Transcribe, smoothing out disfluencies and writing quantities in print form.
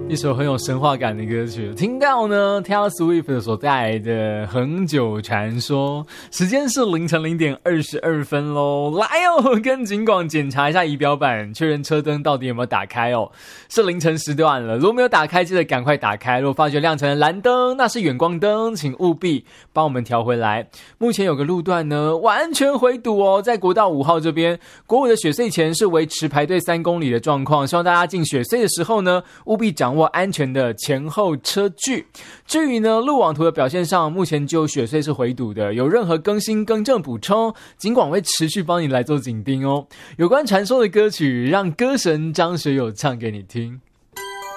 一首很有神话感的歌曲。听到呢 Taylor Swift 所带来的恒久传说。时间是凌晨0:22咯，来哦，跟警广检查一下仪表板，确认车灯到底有没有打开哦。是凌晨时段了，如果没有打开，记得赶快打开。如果发觉亮成了蓝灯，那是远光灯，请务必帮我们调回来。目前有个路段呢完全回堵哦，在国道5号这边，国5的雪隧前是维持排队3公里的状况，希望大家进雪隧的时候呢，务必掌握安全的前后车距。至于呢路网图的表现上，目前就雪隧是回堵的，有任何更新更正补充，警广会持续帮你来做紧盯哦。有关传说的歌曲，让歌神张学友唱给你听。